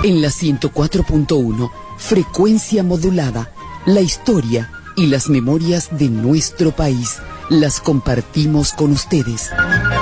En la 104.1, frecuencia modulada, la historia y las memorias de nuestro país las compartimos con ustedes.